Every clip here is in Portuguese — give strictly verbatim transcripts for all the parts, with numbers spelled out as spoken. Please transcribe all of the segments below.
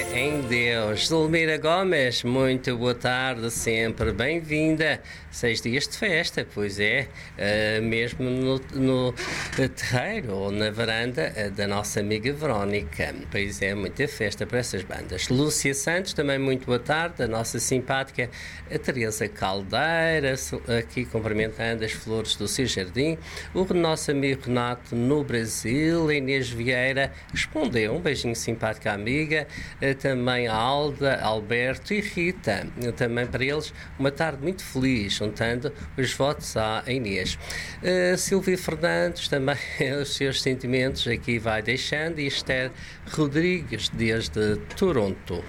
em Deus. Zelmira Gomes, muito boa tarde, sempre bem-vinda. Seis dias de festa, pois é, uh, mesmo no, no terreiro ou na varanda uh, da nossa amiga Verónica. Pois é, muita festa para essas bandas. Lúcia Santos, também muito boa tarde. A nossa simpática a Teresa Caldeira, aqui cumprimentando as flores do seu jardim. O nosso amigo Renato no Brasil. A Inês Vieira respondeu, um beijinho simpático à amiga. Uh, também a Alda, Alberto e Rita. Uh, também para eles, uma tarde muito feliz, juntando os votos à Inês. Uh, Silvia Fernandes, também os seus sentimentos aqui vai deixando, e Esther Rodrigues, desde Toronto.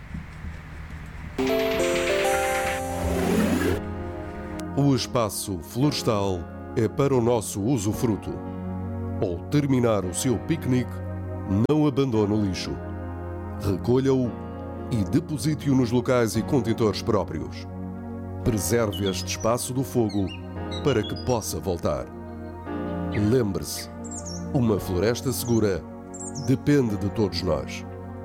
O espaço florestal é para o nosso usufruto. Ao terminar o seu piquenique, não abandone o lixo. Recolha-o e deposite-o nos locais e contentores próprios. Preserve este espaço do fogo para que possa voltar. Lembre-se, uma floresta segura depende de todos nós.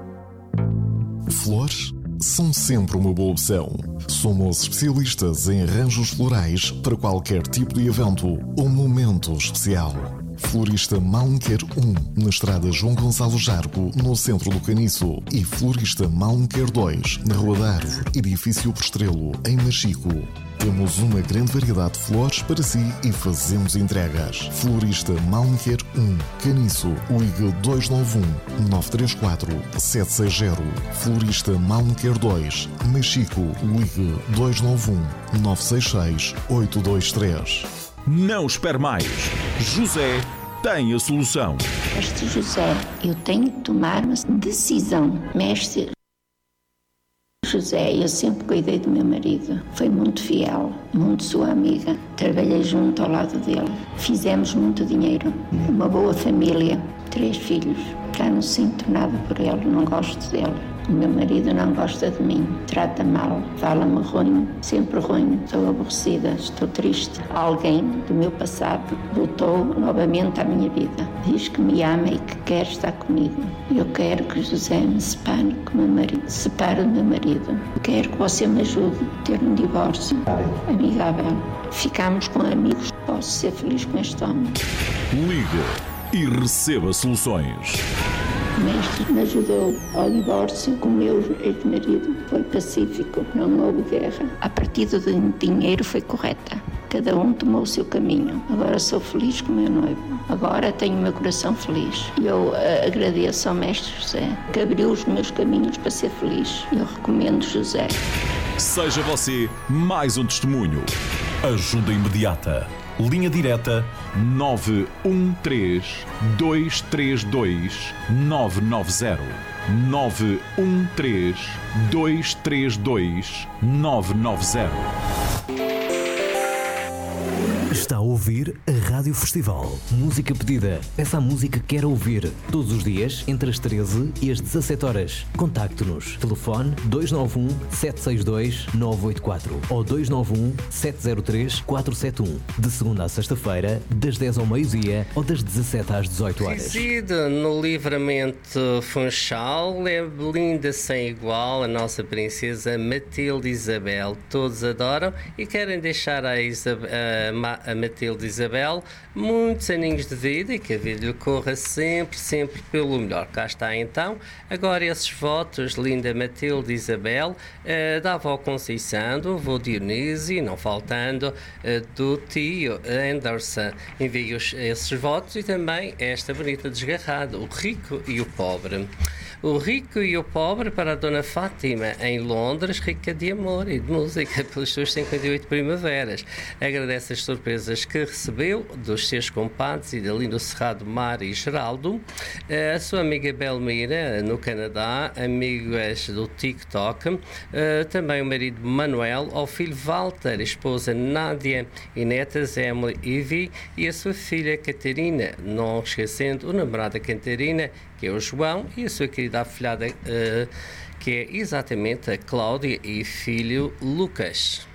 Flores são sempre uma boa opção. Somos especialistas em arranjos florais para qualquer tipo de evento ou momento especial. Florista Malmquer um, na estrada João Gonçalo Jargo, no centro do Caniço. E Florista Malmquer dois, na Rua da Árvore, edifício Postrelo, em Machico. Temos uma grande variedade de flores para si e fazemos entregas. Florista Malmquer um, Caniço, ligue dois nove um, nove três quatro, sete seis zero. Florista Malmquer dois, Machico, ligue dois nove um, nove seis seis, oito dois três. Não espere mais. José tem a solução. Mestre José, eu tenho de tomar uma decisão. Mestre José, eu sempre cuidei do meu marido. Foi muito fiel, muito sua amiga. Trabalhei junto ao lado dele. Fizemos muito dinheiro. Uma boa família. Três filhos. Já não sinto nada por ele, não gosto dele. O meu marido não gosta de mim, trata mal, fala-me ruim, sempre ruim. Estou aborrecida, estou triste. Alguém do meu passado voltou novamente à minha vida. Diz que me ama e que quer estar comigo. Eu quero que José me separe com o meu marido. Separe do meu marido. Quero que você me ajude a ter um divórcio amigável. Ficamos com amigos. Posso ser feliz com este homem. Ligue e receba soluções. O mestre me ajudou ao divórcio com o meu ex-marido. Foi pacífico, não houve guerra. A partida do dinheiro foi correta. Cada um tomou o seu caminho. Agora sou feliz com o meu noivo. Agora tenho o meu coração feliz. E eu uh, agradeço ao mestre José, que abriu os meus caminhos para ser feliz. Eu recomendo José. Seja você mais um testemunho. Ajuda imediata. Linha direta nove um três, dois três dois, nove nove zero. nove um três, dois três dois, nove nove zero. Está a ouvir a Rádio Festival. Música pedida. Peça a música que quer ouvir. Todos os dias, entre as treze e as dezassete horas. Contacte-nos. Telefone dois nove um, sete seis dois, nove oito quatro ou dois nove um, sete zero três, quatro sete um. De segunda a sexta-feira, das dez ao meio-dia ou das dezassete às dezoito horas. Reside no Livramento Funchal, é linda sem igual, a nossa princesa Matilde Isabel. Todos adoram e querem deixar a, Isabel, a, a Matilde Isabel muitos aninhos de vida e que a vida lhe corra sempre, sempre pelo melhor. Cá está então, agora esses votos, linda Matilde Isabel, eh, da avó Conceição, do avô Dionísio, não faltando, eh, do tio Anderson. Envie esses votos e também esta bonita desgarrada, o rico e o pobre. O rico e o pobre para a Dona Fátima, em Londres, rica de amor e de música pelas suas cinquenta e oito primaveras. Agradece as surpresas que recebeu dos seus compadres e dali no Cerrado Mar e Geraldo. A sua amiga Belmira, no Canadá, amigas do TikTok. Também o marido Manuel, ao filho Walter, a esposa Nádia e netas Emily e Ivy e a sua filha Catarina, não esquecendo o namorado da Catarina, que é o João, e a sua querida afilhada, uh, que é exatamente a Cláudia, e filho Lucas.